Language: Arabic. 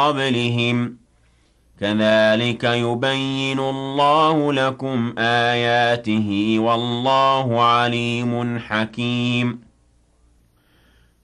قبلهم كذلك يبين الله لكم آياته والله عليم حكيم